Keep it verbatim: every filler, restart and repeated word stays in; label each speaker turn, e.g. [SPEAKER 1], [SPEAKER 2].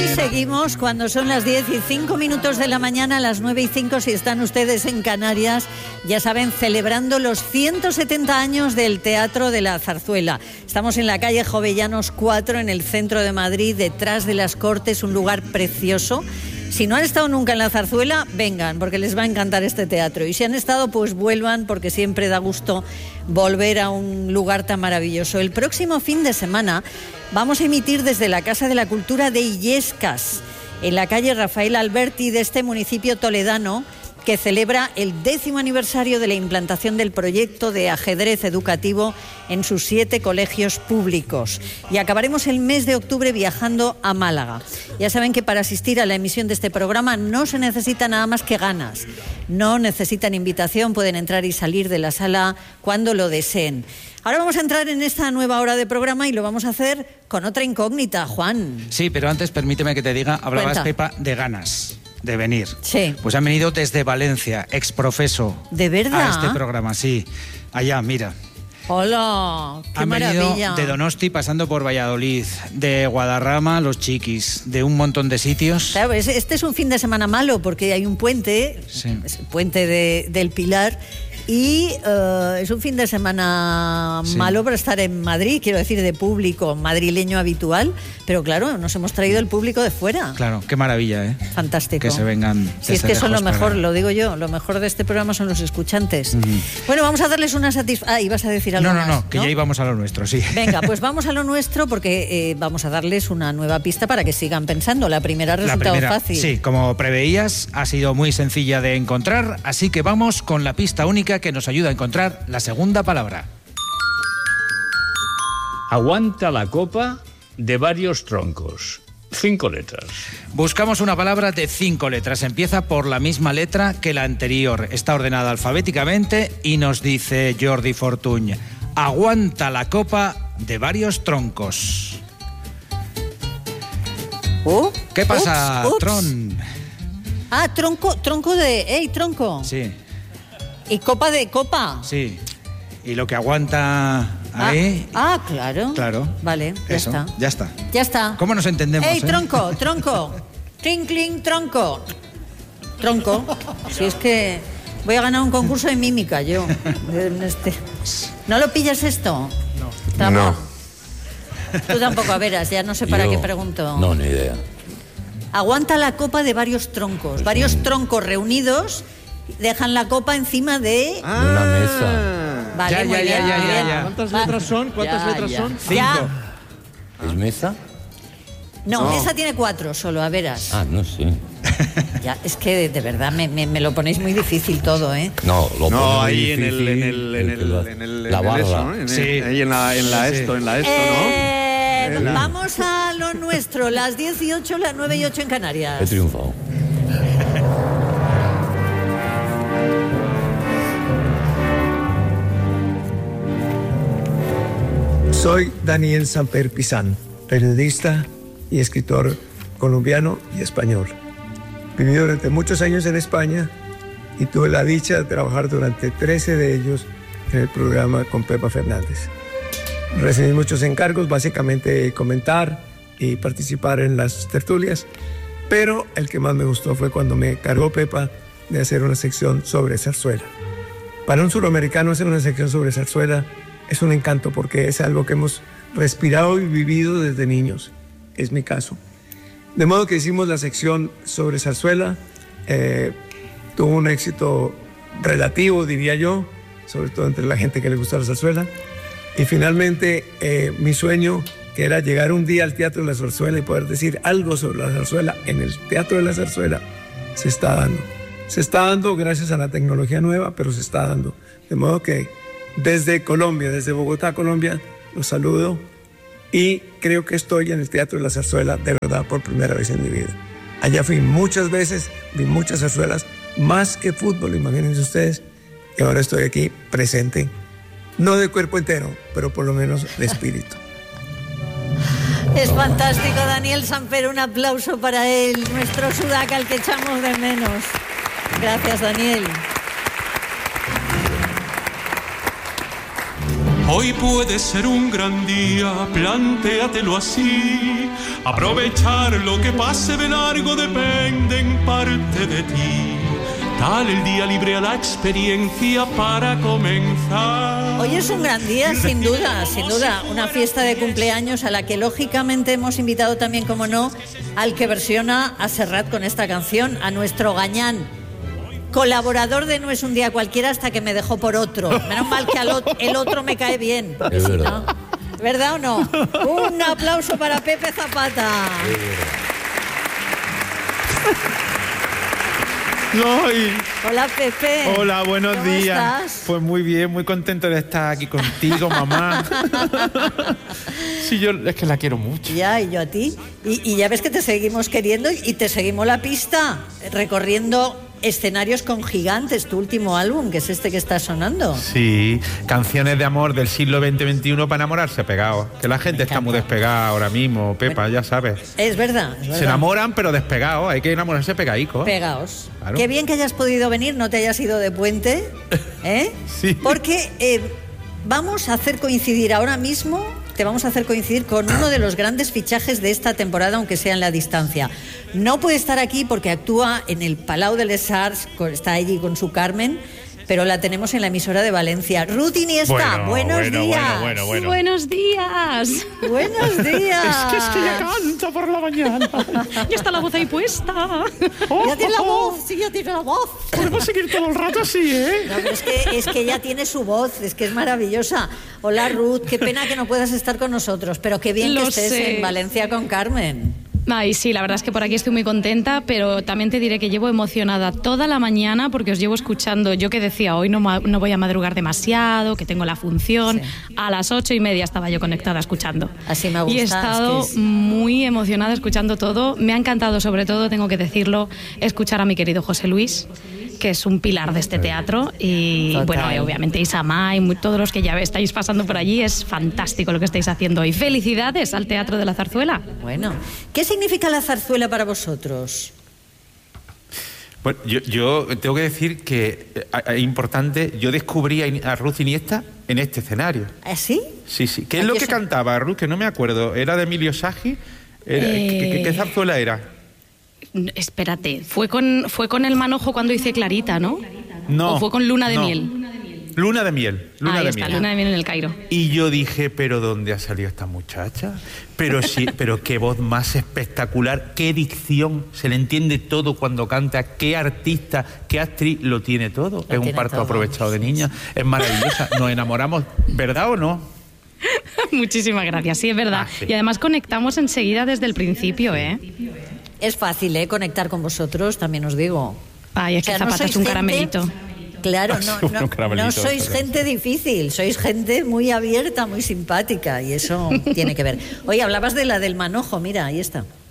[SPEAKER 1] seguimos cuando son las diez y cinco minutos de la mañana, las nueve y cinco si están ustedes en Canarias, ya saben, celebrando los ciento setenta años del Teatro de la Zarzuela. Estamos en la calle Jovellanos cuatro, en el centro de Madrid, detrás de las Cortes, un lugar precioso. Si no han estado nunca en la Zarzuela, vengan, porque les va a encantar este teatro. Y si han estado, pues vuelvan, porque siempre da gusto volver a un lugar tan maravilloso. El próximo fin de semana vamos a emitir desde la Casa de la Cultura de Illescas, en la calle Rafael Alberti de este municipio toledano, que celebra el décimo aniversario de la implantación del proyecto de ajedrez educativo en sus siete colegios públicos. Y acabaremos el mes de octubre viajando a Málaga. Ya saben que para asistir a la emisión de este programa no se necesita nada más que ganas. No necesitan invitación, pueden entrar y salir de la sala cuando lo deseen. Ahora vamos a entrar en esta nueva hora de programa y lo vamos a hacer con otra incógnita, Juan.
[SPEAKER 2] Sí, pero antes permíteme que te diga, hablabas,
[SPEAKER 1] Cuenta.
[SPEAKER 2] Pepa, de ganas de venir.
[SPEAKER 1] Sí.
[SPEAKER 2] Pues han venido desde Valencia, exprofeso.
[SPEAKER 1] ¿De verdad?
[SPEAKER 2] A este programa, sí. Allá, mira.
[SPEAKER 1] ¡Hola! ¡Qué
[SPEAKER 2] Han
[SPEAKER 1] maravilla!
[SPEAKER 2] venido de Donosti, pasando por Valladolid, de Guadarrama, Los Chiquis, de un montón de sitios.
[SPEAKER 1] Claro, este es un fin de semana malo porque hay un puente,
[SPEAKER 2] Sí.
[SPEAKER 1] es el puente de, del Pilar, y uh, es un fin de semana
[SPEAKER 2] Sí.
[SPEAKER 1] malo para estar en Madrid, quiero decir, de público madrileño habitual, pero claro, nos hemos traído el público de fuera.
[SPEAKER 2] Claro, qué maravilla, ¿eh?
[SPEAKER 1] Fantástico.
[SPEAKER 2] Que se vengan.
[SPEAKER 1] Si es
[SPEAKER 2] desde
[SPEAKER 1] que son lo
[SPEAKER 2] lejos
[SPEAKER 1] mejor,
[SPEAKER 2] para-
[SPEAKER 1] lo digo yo, lo mejor de este programa son los escuchantes.
[SPEAKER 2] Ujú.
[SPEAKER 1] Bueno, vamos a darles una satisfacción. Ah, ibas a decir algo
[SPEAKER 2] No, no,
[SPEAKER 1] más,
[SPEAKER 2] no, que ya íbamos a lo nuestro, sí.
[SPEAKER 1] Venga, pues vamos a lo nuestro porque eh, vamos a darles una nueva pista para que sigan pensando. La primera ha
[SPEAKER 2] La
[SPEAKER 1] resultado
[SPEAKER 2] primera,
[SPEAKER 1] fácil.
[SPEAKER 2] sí, como preveías, ha sido muy sencilla de encontrar, así que vamos con la pista única que nos ayuda a encontrar la segunda palabra.
[SPEAKER 3] Aguanta la copa de varios troncos. Cinco letras.
[SPEAKER 2] Buscamos una palabra de cinco letras. Empieza por la misma letra que la anterior. Está ordenada alfabéticamente y nos dice Jordi Fortuny: aguanta la copa de varios troncos.
[SPEAKER 1] Oh,
[SPEAKER 2] ¿Qué pasa,
[SPEAKER 1] ups, ups.
[SPEAKER 2] Tron?
[SPEAKER 1] Ah, tronco, tronco de... ¡Ey, tronco!
[SPEAKER 2] Sí,
[SPEAKER 1] Y copa de copa.
[SPEAKER 2] sí. Y lo que aguanta
[SPEAKER 1] Ah,
[SPEAKER 2] ahí...
[SPEAKER 1] ah, claro.
[SPEAKER 2] Claro.
[SPEAKER 1] Vale, ya
[SPEAKER 2] Eso,
[SPEAKER 1] está.
[SPEAKER 2] ya está.
[SPEAKER 1] Ya está.
[SPEAKER 2] ¿Cómo nos entendemos?
[SPEAKER 1] ¡Ey,
[SPEAKER 2] eh?
[SPEAKER 1] tronco, tronco! ¡Cling, cling, tronco! Tronco. Si es que voy a ganar un concurso de mímica yo. En este. ¿No lo pillas esto? No.
[SPEAKER 4] No.
[SPEAKER 1] Tú tampoco, a veras, ya no sé para
[SPEAKER 4] Yo-
[SPEAKER 1] qué pregunto.
[SPEAKER 4] No, ni idea.
[SPEAKER 1] Aguanta la copa de varios troncos. Varios troncos reunidos dejan la copa encima de...
[SPEAKER 4] Una mesa.
[SPEAKER 1] Vale,
[SPEAKER 2] Ya,
[SPEAKER 1] muy
[SPEAKER 2] ya,
[SPEAKER 1] bien,
[SPEAKER 2] ya,
[SPEAKER 1] muy
[SPEAKER 2] ya,
[SPEAKER 1] bien.
[SPEAKER 2] ya.
[SPEAKER 5] ¿Cuántas
[SPEAKER 1] Va-
[SPEAKER 5] letras son? ¿Cuántas
[SPEAKER 1] Ya,
[SPEAKER 5] letras
[SPEAKER 1] ya.
[SPEAKER 5] son?
[SPEAKER 2] Cinco.
[SPEAKER 1] Ya.
[SPEAKER 4] ¿Es mesa?
[SPEAKER 1] No,
[SPEAKER 4] No.
[SPEAKER 1] esa tiene cuatro solo, a veras.
[SPEAKER 4] Ah, no sé.
[SPEAKER 1] Ya, es que de, de verdad me, me- me lo ponéis muy difícil todo, ¿eh?
[SPEAKER 4] No, lo
[SPEAKER 5] No,
[SPEAKER 4] pone
[SPEAKER 5] ahí en
[SPEAKER 4] difícil
[SPEAKER 5] el, en el, en
[SPEAKER 4] el que
[SPEAKER 5] el,
[SPEAKER 4] lo hace.
[SPEAKER 5] en el,
[SPEAKER 4] La
[SPEAKER 5] en el
[SPEAKER 4] barra.
[SPEAKER 5] eso, ¿no? En el-
[SPEAKER 2] Sí.
[SPEAKER 5] ahí en la, en la
[SPEAKER 2] Sí, sí.
[SPEAKER 5] esto, en la esto,
[SPEAKER 1] Eh,
[SPEAKER 5] ¿no?
[SPEAKER 1] vamos a lo nuestro, las dieciocho, las nueve y ocho en
[SPEAKER 4] He
[SPEAKER 1] Canarias.
[SPEAKER 4] triunfado.
[SPEAKER 6] Soy Daniel Samper Pizán, periodista y escritor colombiano y español. Viví durante muchos años en España y tuve la dicha de trabajar durante trece de ellos en el programa con Pepa Fernández. Recibí muchos encargos, básicamente comentar y participar en las tertulias, pero el que más me gustó fue cuando me cargó Pepa de hacer una sección sobre zarzuela. Para un suramericano hacer una sección sobre zarzuela es un encanto porque es algo que hemos respirado y vivido desde niños. Es mi caso. De modo que hicimos la sección sobre zarzuela. Eh, tuvo un éxito relativo, diría yo, sobre todo entre la gente que le gusta la zarzuela. Y finalmente eh, mi sueño, que era llegar un día al Teatro de la Zarzuela y poder decir algo sobre la zarzuela en el Teatro de la Zarzuela, se está dando. Se está dando gracias a la tecnología nueva, pero se está dando. De modo que desde Colombia, desde Bogotá, Colombia, los saludo y creo que estoy en el Teatro de la Zarzuela de verdad por primera vez en mi vida. Allá fui muchas veces, vi muchas zarzuelas, más que fútbol, imagínense ustedes, y ahora estoy aquí presente, no de cuerpo entero, pero por lo menos de espíritu.
[SPEAKER 1] Es fantástico, Daniel Samper, un aplauso para él, nuestro sudaca, al que echamos de menos. Gracias, Daniel.
[SPEAKER 5] Hoy puede ser un gran día, plantéatelo así. Aprovechar lo que pase de largo depende en parte de ti. Dale el día libre a la experiencia para comenzar.
[SPEAKER 1] Hoy es un gran día, sin duda, sin duda. Una fiesta de cumpleaños a la que lógicamente hemos invitado también, como no, al que versiona a Serrat con esta canción, a nuestro Gañán, colaborador de No es un día cualquiera hasta que me dejó por otro. Menos mal que al otro, el otro me cae bien, porque
[SPEAKER 4] Es
[SPEAKER 1] si
[SPEAKER 4] verdad.
[SPEAKER 1] no... ¿Verdad o no? Un aplauso para Pepe Zapata.
[SPEAKER 7] Ay,
[SPEAKER 1] Hola, Pepe.
[SPEAKER 7] hola, buenos
[SPEAKER 1] ¿Cómo
[SPEAKER 7] días.
[SPEAKER 1] estás?
[SPEAKER 7] Pues muy bien, muy contento de estar aquí contigo, mamá. Sí, yo es que la quiero mucho.
[SPEAKER 1] Ya, y yo a ti. Y, y ya ves que te seguimos queriendo y te seguimos la pista, recorriendo escenarios con Gigantes, tu último álbum, que es este que está sonando.
[SPEAKER 7] Sí, canciones de amor del siglo veinte veintiuno para enamorarse pegados. Que la gente está muy despegada ahora mismo, Pepa,
[SPEAKER 1] Bueno,
[SPEAKER 7] ya sabes.
[SPEAKER 1] Es verdad, es verdad.
[SPEAKER 7] Se enamoran, pero despegados. Hay que enamorarse pegadico.
[SPEAKER 1] Pegaos.
[SPEAKER 7] Claro.
[SPEAKER 1] Qué bien que hayas podido venir, no te hayas ido de puente, ¿eh?
[SPEAKER 7] Sí.
[SPEAKER 1] Porque eh, vamos a hacer coincidir ahora mismo, te vamos a hacer coincidir con uno de los grandes fichajes de esta temporada, aunque sea en la distancia. No puede estar aquí porque actúa en el Palau de les Arts, con- está allí con su Carmen, pero la tenemos en la emisora de Valencia. Ruth Iniesta,
[SPEAKER 7] Bueno,
[SPEAKER 1] buenos
[SPEAKER 7] bueno,
[SPEAKER 1] días.
[SPEAKER 7] bueno, bueno, bueno.
[SPEAKER 8] Buenos días.
[SPEAKER 1] Buenos días.
[SPEAKER 7] Es que es que ella canta por la mañana.
[SPEAKER 8] Ya está la voz ahí puesta.
[SPEAKER 1] Ya tiene la voz, sí, ya tiene la voz.
[SPEAKER 7] Podemos seguir todo el rato así, ¿eh?
[SPEAKER 1] No, pero es que, es que ella tiene su voz, es que es maravillosa. Hola Ruth, qué pena que no puedas estar con nosotros, pero qué bien
[SPEAKER 8] Lo
[SPEAKER 1] que estés
[SPEAKER 8] sé.
[SPEAKER 1] en Valencia con Carmen.
[SPEAKER 8] Ay, sí, la verdad es que por aquí estoy muy contenta, pero también te diré que llevo emocionada toda la mañana porque os llevo escuchando. Yo que decía, hoy no, ma- no voy a madrugar demasiado, que tengo la función.
[SPEAKER 1] Sí.
[SPEAKER 8] A las ocho y media estaba yo conectada escuchando.
[SPEAKER 1] Así me gusta,
[SPEAKER 8] Y he
[SPEAKER 1] es que
[SPEAKER 8] estado
[SPEAKER 1] es-
[SPEAKER 8] muy emocionada escuchando todo. Me ha encantado, sobre todo, tengo que decirlo, escuchar a mi querido José Luis, que es un pilar de este teatro. Y
[SPEAKER 1] Total.
[SPEAKER 8] bueno, y obviamente Isamá y muy- todos los que ya estáis pasando por allí, es fantástico lo que estáis haciendo hoy. Felicidades al Teatro de la Zarzuela.
[SPEAKER 1] Bueno, ¿qué significa la zarzuela para vosotros?
[SPEAKER 7] Bueno, yo, yo tengo que decir que eh, es importante, yo descubrí a, In- a Ruth Iniesta en este escenario.
[SPEAKER 1] ¿Así?
[SPEAKER 7] Sí, sí. ¿Qué es
[SPEAKER 1] Aquí
[SPEAKER 7] lo que
[SPEAKER 1] es-
[SPEAKER 7] cantaba Ruth? Que no me acuerdo. ¿Era de Emilio Sagi? Era- ¿qué, qué- qué
[SPEAKER 8] Eh.
[SPEAKER 7] zarzuela era?
[SPEAKER 8] N- Espérate, fue con, fue con el manojo cuando hice Clarita, ¿no?
[SPEAKER 7] No.
[SPEAKER 8] ¿O fue con Luna de
[SPEAKER 7] no.
[SPEAKER 8] Miel?
[SPEAKER 7] Luna de miel. Luna
[SPEAKER 8] Ahí
[SPEAKER 7] de
[SPEAKER 8] está,
[SPEAKER 7] miel.
[SPEAKER 8] Luna de Miel en el Cairo.
[SPEAKER 7] Y yo dije, ¿pero dónde ha salido esta muchacha? Pero sí, pero qué voz más espectacular, qué dicción, se le entiende todo cuando canta, qué artista, qué actriz, lo tiene todo.
[SPEAKER 1] Lo
[SPEAKER 7] es un
[SPEAKER 1] tiene
[SPEAKER 7] parto
[SPEAKER 1] todo,
[SPEAKER 7] aprovechado de
[SPEAKER 1] sí,
[SPEAKER 7] niña, es maravillosa. Nos enamoramos, ¿verdad o no?
[SPEAKER 8] Muchísimas gracias, sí, es verdad.
[SPEAKER 7] Ah, sí.
[SPEAKER 8] Y además conectamos enseguida desde el principio, ¿eh?
[SPEAKER 1] Es fácil, ¿eh? Conectar con vosotros, también os digo.
[SPEAKER 8] Ay, es
[SPEAKER 1] O sea,
[SPEAKER 8] que
[SPEAKER 1] no
[SPEAKER 8] Zapata
[SPEAKER 1] sois
[SPEAKER 8] es un
[SPEAKER 1] gente-
[SPEAKER 8] caramelito.
[SPEAKER 1] Claro,
[SPEAKER 7] Ah, sí,
[SPEAKER 1] no,
[SPEAKER 7] un
[SPEAKER 1] no,
[SPEAKER 7] caramelito,
[SPEAKER 1] no sois
[SPEAKER 7] está bien.
[SPEAKER 1] gente difícil, sois gente muy abierta, muy simpática y eso tiene que ver. Oye, hablabas de la del manojo, mira, ahí está.